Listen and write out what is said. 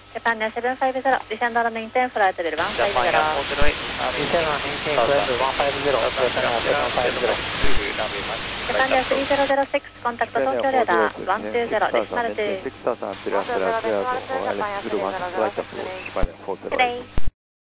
Japan 750, descend on maintain flight level 150. Descend on maintain flight level 150, Japan 3006, contact Tokyo radar 120, decimal 2. Texas and Andreas, Alex, Zulu 1, flight up to Japan 40. Today.